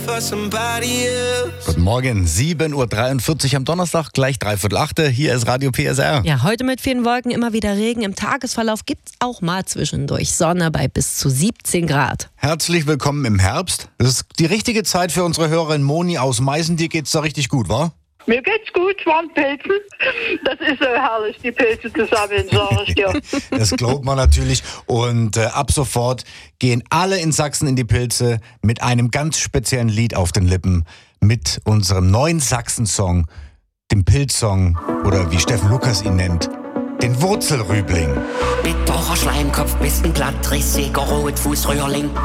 Guten Morgen, 7.43 Uhr am Donnerstag, gleich 7:45. Hier ist Radio PSR. Ja, heute mit vielen Wolken, immer wieder Regen. Im Tagesverlauf gibt's auch mal zwischendurch Sonne bei bis zu 17 Grad. Herzlich willkommen im Herbst. Das ist die richtige Zeit für unsere Hörerin Moni aus Meißen. Dir geht's da richtig gut, wa? Mir geht's gut, waren Pilzen. Das ist so herrlich, die Pilze zusammen, sag ich dir. Das glaubt man natürlich. Und ab sofort gehen alle in Sachsen in die Pilze mit einem ganz speziellen Lied auf den Lippen. Mit unserem neuen Sachsen-Song, dem Pilzsong oder wie Steffen Lukas ihn nennt, den Wurzelrübling. Bitterer Schleimkopf, bisschen Blattrissiger Rotfußröhrling.